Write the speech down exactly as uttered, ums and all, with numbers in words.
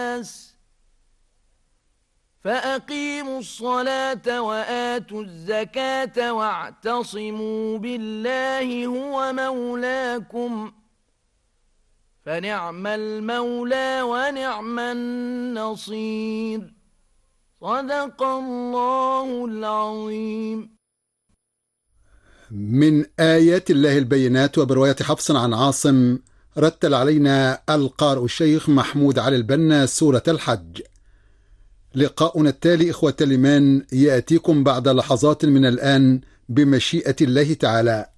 فأقيموا الصلاة وآتوا الزكاة واعتصموا بالله هو مولاكم فنعم المولى ونعم النصير. صدق الله العظيم. من آيات الله البينات. وبرواية حفص عن عاصم رتل علينا القارئ الشيخ محمود علي البنا سورة الحج. لقاؤنا التالي إخوة الإيمان يأتيكم بعد لحظات من الآن بمشيئة الله تعالى.